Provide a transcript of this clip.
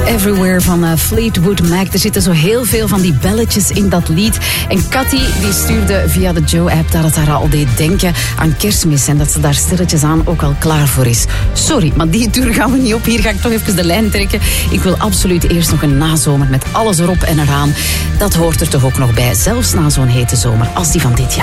Everywhere van Fleetwood Mac. Er zitten zo heel veel van die belletjes in dat lied. En Cathy die stuurde via de Joe-app dat het haar al deed denken aan Kerstmis. En dat ze daar stilletjes aan ook al klaar voor is. Sorry, maar die tour gaan we niet op. Hier ga ik toch even de lijn trekken. Ik wil absoluut eerst nog een nazomer met alles erop en eraan. Dat hoort er toch ook nog bij. Zelfs na zo'n hete zomer als die van dit jaar.